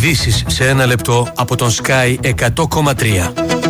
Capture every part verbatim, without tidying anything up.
Ειδήσεις σε ένα λεπτό από τον Sky εκατό κόμμα τρία.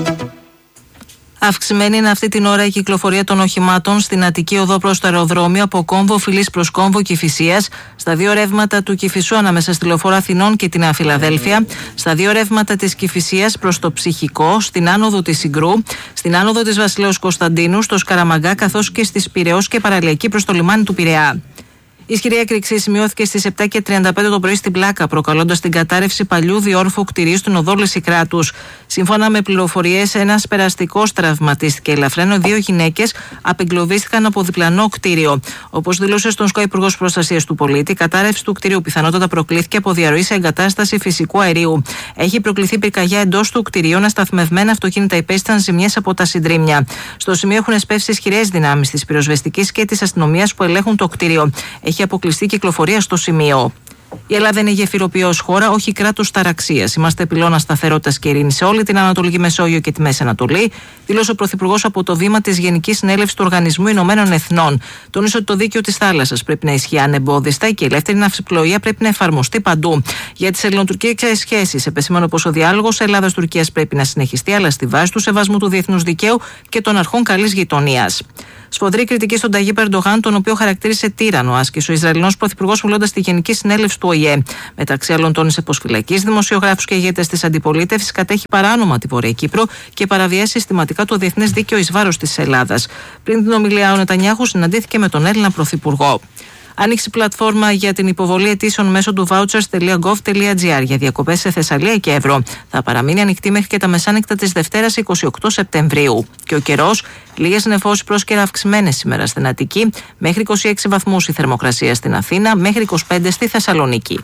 Αυξημένη είναι αυτή την ώρα η κυκλοφορία των οχημάτων στην Αττική Οδό προς το αεροδρόμιο από Κόμβο Φυλής προς Κόμβο Κηφισίας, στα δύο ρεύματα του Κηφισού ανάμεσα στη Λεωφόρο Αθηνών και τη Νέα Φιλαδέλφια, στα δύο ρεύματα της Κηφισίας προς το Ψυχικό, στην άνοδο της Συγκρού, στην άνοδο της Βασιλέως Κωνσταντίνου, στο Σκαραμαγκά καθώς και στις Πειραιώς και παραλιακή προς το λιμάνι του Πειραιά. Ισχυρή έκρηξη σημειώθηκε στις επτά και τριάντα πέντε το πρωί στην Πλάκα, προκαλώντας την κατάρρευση παλιού διόρφου κτηρίου στην οδό Λυσικράτους. Σύμφωνα με πληροφορίες, ένας περαστικός τραυματίστηκε ελαφρά, ενώ δύο γυναίκες απεγκλωβίστηκαν από διπλανό κτίριο. Όπως δήλωσε στον ΣΚΟ Υπουργός Προστασίας του Πολίτη, η κατάρρευση του κτίριου πιθανότατα προκλήθηκε από διαρροή σε εγκατάσταση φυσικού αερίου. Έχει προκληθεί πυρκαγιά εντός του κτιρίου, να σταθμευμένα αυτοκίνητα υπέστησαν ζημιές από τα συντρίμμια. Στο σημείο έχουν εσπεύσει ισχυρές δυνάμεις της πυροσβεστικής και της αστυνομίας που ελέγχουν το κτίριο. Έχει αποκλειστεί κυκλοφορία στο σημείο. Η Ελλάδα είναι γεφυροποιός χώρα, όχι κράτος ταραξίας. Είμαστε πυλώνα σταθερότητας και ειρήνης σε όλη την Ανατολική Μεσόγειο και τη Μέση Ανατολή, δήλωσε ο Πρωθυπουργός από το βήμα της Γενικής Συνέλευσης του Οργανισμού Ηνωμένων Εθνών. Τόνισε ότι το δίκαιο της θάλασσας πρέπει να ισχύει ανεμπόδιστα και η ελεύθερη ναυσιπλοεία πρέπει να εφαρμοστεί παντού. Για τις ελληνοτουρκικές σχέσεις, επεσήμανε πως ο διάλογος Ελλάδα-Τουρκίας πρέπει να συνεχιστεί, αλλά στη βάση του σεβασμού του διεθνούς δικαίου και των αρχών καλής γειτονίας. Σφοδρή κριτική στον Ταγίπ Ερντογάν, τον οποίο χαρακτήρισε τύρανο, άσκησε ο Ισραηλινός Πρωθυπουργός μιλώντας στη Γενική Συνέλευση του Ο Η Ε. Μεταξύ άλλων, τόνισε πως φυλακίζει δημοσιογράφους και ηγέτες της αντιπολίτευσης, κατέχει παράνομα τη Βόρεια Κύπρο και παραβιάζει συστηματικά το διεθνές δίκαιο εις βάρος της Ελλάδας. Πριν την ομιλία, ο Νετανιάχου συναντήθηκε με τον Έλληνα Πρωθυπουργό. Άνοιξε πλατφόρμα για την υποβολή αιτήσεων μέσω του vouchers τελεία gov τελεία gr για διακοπές σε Θεσσαλία και Εύρο. Θα παραμείνει ανοιχτή μέχρι και τα μεσάνυχτα της Δευτέρας εικοστή ογδόη Σεπτεμβρίου. Και ο καιρός, λίγες νεφώσεις πρόσκαιρα αυξημένες σήμερα στην Αττική, μέχρι είκοσι έξι βαθμούς η θερμοκρασία στην Αθήνα, μέχρι είκοσι πέντε στη Θεσσαλονίκη.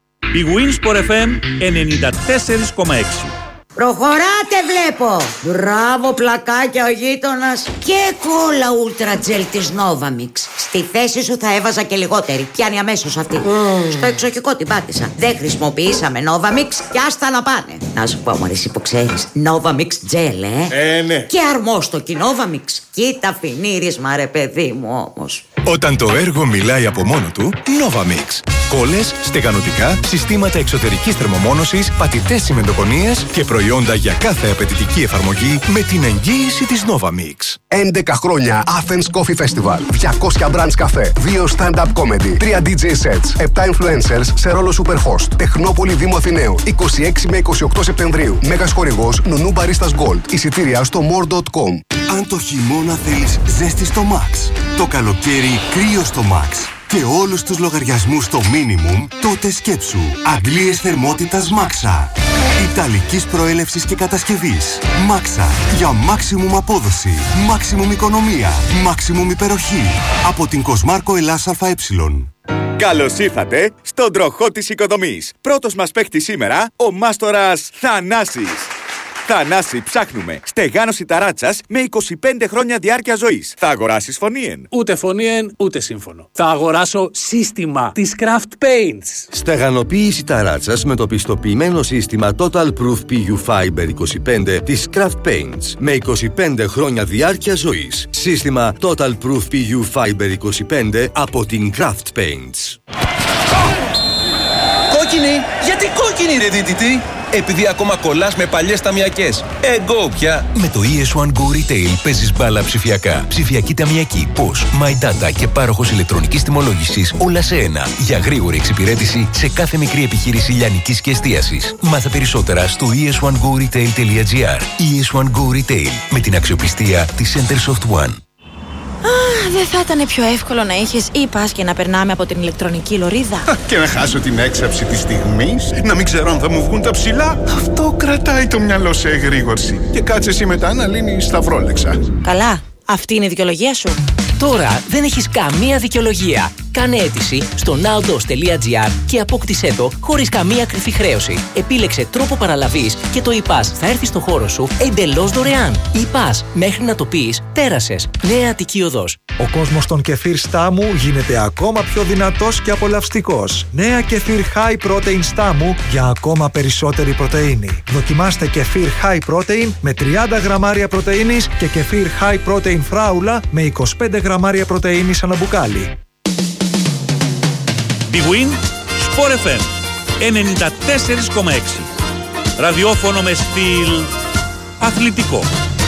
Η Winsport εφ εμ ενενήντα τέσσερα κόμμα έξι. Προχωράτε βλέπω! Μπράβο πλακάκια ο γείτονας. Και κόλλα ούλτρα τζελ της Novamix. Στη θέση σου θα έβαζα και λιγότερη. Πιάνει αμέσως αυτή. Mm. Στο εξοχικό την πάτησα. Δεν χρησιμοποιήσαμε Novamix και άστα να πάνε. Να σου πω μωρέ, εσύ που ξέρεις, Novamix τζελ, ε. Ε, ναι. Και αρμόστοκι Novamix. Κοίτα φινίρισμα ρε παιδί μου όμως. Όταν το έργο μιλάει από μόνο του, Novamix. Κόλλες, στεγανοτικά, συστήματα εξωτερικής θερμομόνωσης, πατητές τσιμεντοκονίες και προϊόντα για κάθε απαιτητική εφαρμογή με την εγγύηση της Novamix. έντεκα χρόνια Athens Coffee Festival. διακόσια brands καφέ, δύο stand-up comedy, τρία ντι τζέι sets, επτά influencers σε ρόλο superhost. Τεχνόπολη Δήμου Αθηναίου, είκοσι έξι με είκοσι οκτώ Σεπτεμβρίου. Μέγας χορηγός Νουνού Baristas Gold. Εισιτήρια στο more τελεία com. Αν το χειμώνα θέλεις ζέστη στο Max, το καλοκαίρι κρύο στο Max και όλους τους λογαριασμούς στο minimum, τότε σκέψου αντλίες θερμότητας Maxa. Ιταλικής προέλευσης και κατασκευής. Maxa για maximum απόδοση, maximum οικονομία, maximum υπεροχή. Από την Κοσμάρκο Ελλάς ΑΕ. Καλώς ήρθατε στον τροχό της οικοδομής. Πρώτος μας παίχτης σήμερα, ο μάστορας Θανάσης. Θανάση, ψάχνουμε στεγάνωση ταράτσας με είκοσι πέντε χρόνια διάρκεια ζωής. Θα αγοράσεις φωνήεν? Ούτε φωνήεν, ούτε σύμφωνο. Θα αγοράσω σύστημα της Craft Paints. Στεγανοποίηση ταράτσας με το πιστοποιημένο σύστημα Total Proof πι γιου Fiber είκοσι πέντε της Craft Paints με είκοσι πέντε χρόνια διάρκεια ζωής. Σύστημα Total Proof πι γιου Fiber είκοσι πέντε από την Craft Paints. Κόκκινη! Γιατί κόκκινη ρε δίτητη? Επειδή ακόμα κολλάς με παλιές ταμιακές. Εγώ πια! Με το ι ες One Go Retail παίζεις μπάλα ψηφιακά. Ψηφιακή ταμιακή, πώς, My Data και πάροχος ηλεκτρονικής τιμολόγησης, όλα σε ένα. Για γρήγορη εξυπηρέτηση σε κάθε μικρή επιχείρηση λιανικής και εστίασης. Μάθε περισσότερα στο ι ες one go retail τελεία gr. ι ες One Go Retail, με την αξιοπιστία της Centersoft One. Δεν θα ήταν πιο εύκολο να είχες e-pass και να περνάμε από την ηλεκτρονική λωρίδα? Και να χάσω την έξαψη της στιγμής, να μην ξέρω αν θα μου βγουν τα ψηλά. Αυτό κρατάει το μυαλό σε εγρήγορση. Και κάτσε εσύ μετά να λύνεις τα βρόλεξα. Καλά, αυτή είναι η δικαιολογία σου. Τώρα δεν έχεις καμία δικαιολογία. Κάνε αίτηση στο nowdos τελεία gr και απόκτησέ το χωρίς καμία κρυφή χρέωση. Επίλεξε τρόπο παραλαβής και το e-pass θα έρθει στο χώρο σου εντελώς δωρεάν. e-pass, μέχρι να το πεις, πέρασες. Νέα Αττική Οδός. Ο κόσμος των κεφίρ Στάμου γίνεται ακόμα πιο δυνατός και απολαυστικός. Νέα κεφίρ High Protein Στάμου για ακόμα περισσότερη πρωτεΐνη. Δοκιμάστε κεφίρ High Protein με τριάντα γραμμάρια πρωτεΐνης και κεφίρ High Protein Φράουλα με είκοσι πέντε γραμμάρια πρωτεΐνης ανά μπουκάλι. Big Win, Sport εφ εμ. ενενήντα τέσσερα κόμμα έξι. Ραδιόφωνο με στυλ αθλητικό.